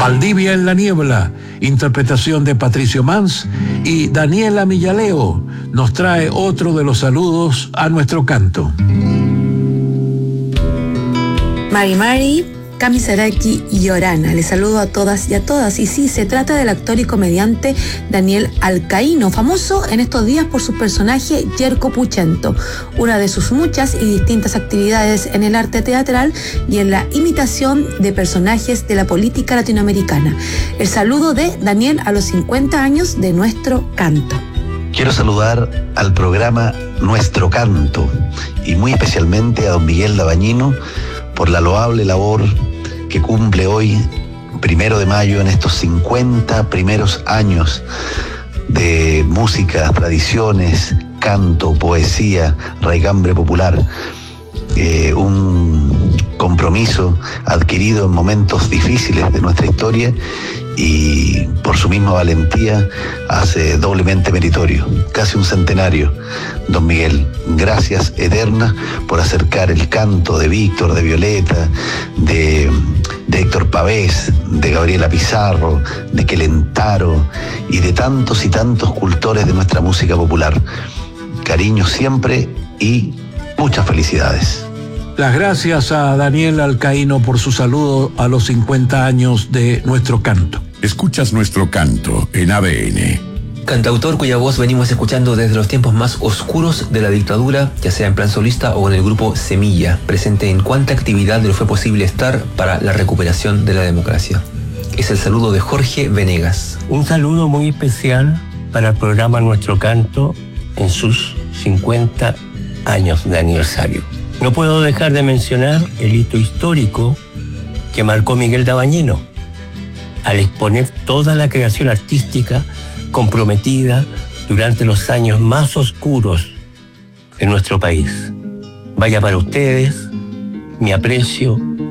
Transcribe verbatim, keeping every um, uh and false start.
Valdivia en la niebla, interpretación de Patricio Mans, y Daniela Millaleo nos trae otro de los saludos a nuestro canto. Mari Mari, Cami Saraki y Orana. Les saludo a todas y a todas. Y sí, se trata del actor y comediante Daniel Alcaíno, famoso en estos días por su personaje Yerko Puchento, una de sus muchas y distintas actividades en el arte teatral y en la imitación de personajes de la política latinoamericana. El saludo de Daniel a los cincuenta años de Nuestro Canto. Quiero saludar al programa Nuestro Canto y muy especialmente a don Miguel Dabañino por la loable labor que cumple hoy, primero de mayo, en estos cincuenta primeros años de música, tradiciones, canto, poesía, raigambre popular. Eh, un compromiso adquirido en momentos difíciles de nuestra historia y por su misma valentía hace doblemente meritorio, casi un centenario. Don Miguel, gracias eternas por acercar el canto de Víctor, de Violeta, de, de Héctor Pavés, de Gabriela Pizarro, de Quelentaro y de tantos y tantos cultores de nuestra música popular. Cariño siempre y muchas felicidades. Las gracias a Daniel Alcaíno por su saludo a los cincuenta años de Nuestro Canto. Escuchas Nuestro Canto en A B N. Cantautor cuya voz venimos escuchando desde los tiempos más oscuros de la dictadura, ya sea en plan solista o en el grupo Semilla, presente en cuánta actividad le fue posible estar para la recuperación de la democracia. Es el saludo de Jorge Venegas. Un saludo muy especial para el programa Nuestro Canto en sus cincuenta años de aniversario. No puedo dejar de mencionar el hito histórico que marcó Miguel Dabañino al exponer toda la creación artística comprometida durante los años más oscuros de nuestro país. Vaya para ustedes mi aprecio